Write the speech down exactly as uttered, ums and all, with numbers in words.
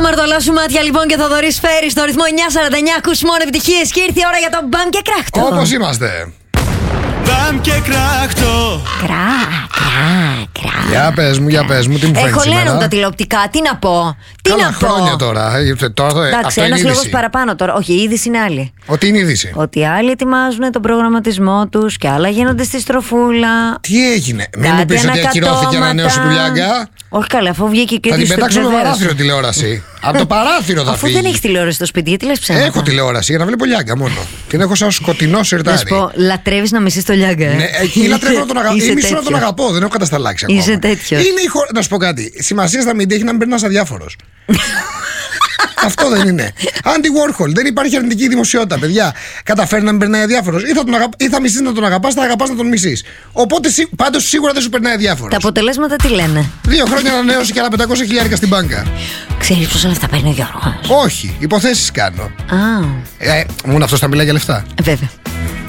αμαρτωλά σου μάτια λοιπόν και Θοδωρής Φέρης στο ρυθμό εννιά σαράντα εννιά. Ακούς μόνο επιτυχίες και ήρθε η ώρα για το μπαμ και κράχτο. Όπως είμαστε. Μπαμ και κράχτο. Κρά, κρά, κρά. Για πες μου, για πες μου, τι μου φαίνεται Έχω σήμερα. λένε τα τηλεοπτικά, τι να πω. Τι Καλά να χρόνια πω. τώρα. τώρα Εντάξει, αυτό είναι ένας λόγος είδηση. παραπάνω τώρα. Όχι, η είδηση είναι άλλη. Ότι είναι είδηση. Ότι άλλοι ετοιμάζουν τον προγραμματισμό τους και άλλα γίνονται στη στροφούλα. Τι έγινε, μην μου Κάτι πεις ότι ακυρώθηκε η ανακατώματα. ανανέωση του Λιάγκα. Όχι καλά, αφού βγήκε και Θα την στο πετάξω με επιβεβαίωση. παράθυρο τηλεόραση. Από το παράθυρο θα Αφού φύγει. δεν έχει τηλεόραση στο σπίτι, γιατί λες ψέματα. Έχω τηλεόραση για να βλέπω Λιάγκα μόνο. Την έχω σαν σκοτεινό Να σου σιρτάρι. πω, λατρεύεις να μισείς το Λιάγκα. Ε? Ναι, εκεί λατρεύω να τον αγαπώ. Είσαι Ή μισό να τον τέτοιος. αγαπώ, δεν έχω κατασταλάξει ακόμα. Είσαι τέτοιος. Είναι η χώρα. Να σου πω κάτι. Σημασία στα μίντια έχει να μην περνάς αδιάφορος. Αυτό δεν είναι. Anti-Warhol. Δεν υπάρχει αρνητική δημοσιότητα, παιδιά. Καταφέρει να μην περνάει αδιάφορος. Ή θα, τον αγαπ... ή θα μισείς να τον αγαπάς, θα αγαπάς να τον μισείς. Οπότε πάντως σίγουρα δεν σου περνάει αδιάφορος. Τα αποτελέσματα τι λένε. Δύο χρόνια ανανέωση και άλλα πεντακόσια χιλιάρικα στην μπάνκα. Ξέρεις πόσα λεφτά παίρνει ο Γιώργος. Όχι, υποθέσεις κάνω. Α, Ε, μόνο αυτός θα μιλάει για λεφτά. βέβαια.